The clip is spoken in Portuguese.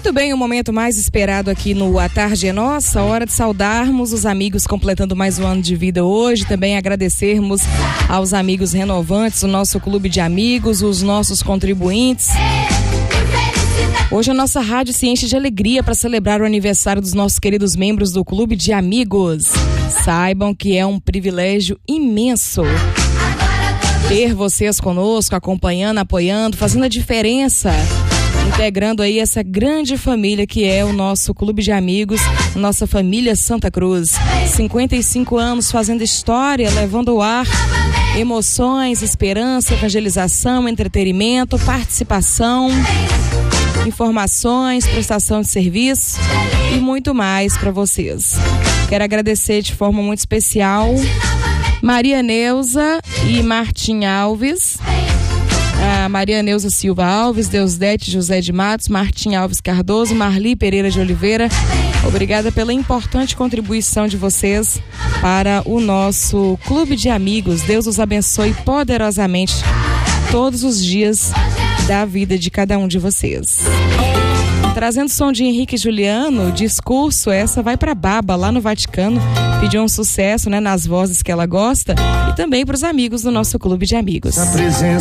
Muito bem, o momento mais esperado aqui no A Tarde é Nossa, hora de saudarmos os amigos completando mais um ano de vida hoje, também agradecermos aos amigos renovantes, o nosso clube de amigos, os nossos contribuintes. Hoje a nossa rádio se enche de alegria para celebrar o aniversário dos nossos queridos membros do clube de amigos. Saibam que é um privilégio imenso ter vocês conosco, acompanhando, apoiando, fazendo a diferença, integrando aí essa grande família que é o nosso clube de amigos, nossa família Santa Cruz. 55 anos fazendo história, levando ao ar emoções, esperança, evangelização, entretenimento, participação, informações, prestação de serviço e muito mais para vocês. Quero agradecer de forma muito especial Maria Neuza e Martim Alves, a Maria Neuza Silva Alves, Deusdete José de Matos, Martim Alves Cardoso, Marli Pereira de Oliveira. Obrigada pela importante contribuição de vocês para o nosso clube de amigos. Deus os abençoe poderosamente todos os dias da vida de cada um de vocês. Trazendo som de Henrique Juliano, discurso, essa vai para Baba, lá no Vaticano. Pediu um sucesso, né, nas vozes que ela gosta e também para os amigos do nosso clube de amigos. A presença